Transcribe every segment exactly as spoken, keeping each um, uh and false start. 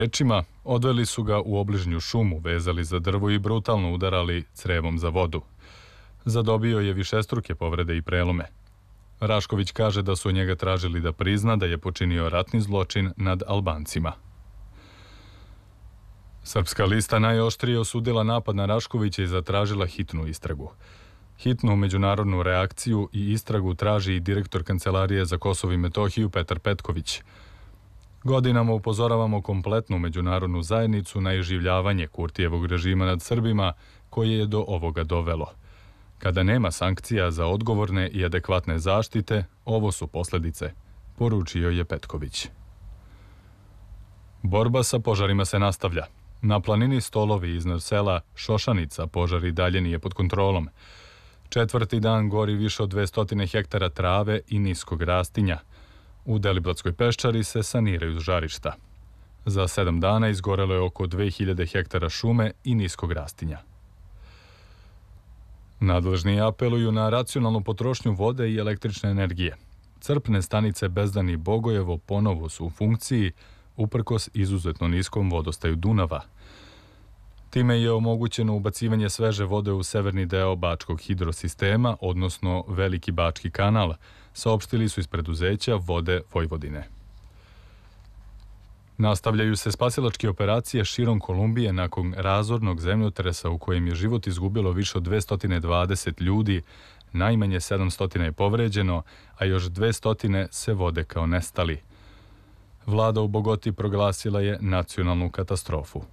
rečima, odveli su ga u obližnju šumu, vezali za drvo i brutalno udarali crevom za vodu. Zadobio je višestruke povrede i prelome. Rašković kaže da su od njega tražili da prizna da je počinio ratni zločin nad Albancima. Srpska lista najoštrije osudila napad na Raškovića i zatražila hitnu istragu. Hitnu međunarodnu reakciju i istragu traži i direktor Kancelarije za Kosovo i Metohiju Petar Petković. Godinama upozoravamo kompletnu međunarodnu zajednicu na iživljavanje Kurtijevog režima nad Srbima koje je do ovoga dovelo. Kada nema sankcija za odgovorne i adekvatne zaštite, ovo su posljedice, poručio je Petković. Borba sa požarima se nastavlja. Na planini Stolovi iznad sela Šošanica požar i dalje nije pod kontrolom. Četvrti dan gori više od dvesta hektara trave i niskog rastinja. U Deliblatskoj peščari se saniraju žarišta. Za sedam dana izgorelo je oko dve hiljade hektara šume i niskog rastinja. Nadležni apeluju na racionalnu potrošnju vode i električne energije. Crpne stanice Bezdan i Bogojevo ponovo su u funkciji, uprkos izuzetno niskom vodostaju Dunava. Time je omogućeno ubacivanje sveže vode u severni deo Bačkog hidrosistema, odnosno Veliki Bački kanal, saopštili su iz preduzeća Vode Vojvodine. Nastavljaju se spasilačke operacije širom Kolumbije nakon razornog zemljotresa u kojem je život izgubilo više od dvesta dvadeset ljudi, najmanje sedamsto je povređeno, a još dvesta se vode kao nestali. Vlada u Bogoti proglasila je nacionalnu katastrofu.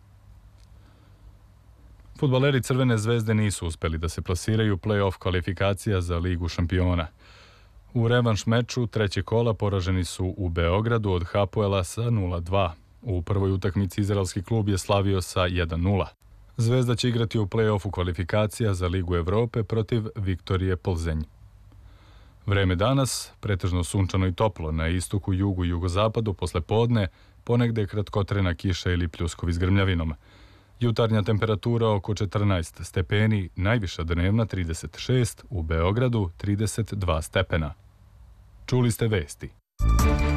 Fudbaleri Crvene zvezde nisu uspeli da se plasiraju play-off kvalifikacija za Ligu šampiona. U revanš meču trećeg kola poraženi su u Beogradu od Hapoela sa nula dva. U prvoj utakmici izraelski klub je slavio sa jedan nula. Zvezda će igrati u play-offu kvalifikacija za Ligu Evrope protiv Viktorije Plzenj. Vreme danas, pretežno sunčano i toplo, na istoku, jugu i jugozapadu posle podne, ponegde kratkotrena kiša ili pljuskovi s grmljavinom. Jutarnja temperatura oko četrnaest stepeni, najviša dnevna trideset šest, u Beogradu trideset dva stepena. Čuli ste vesti.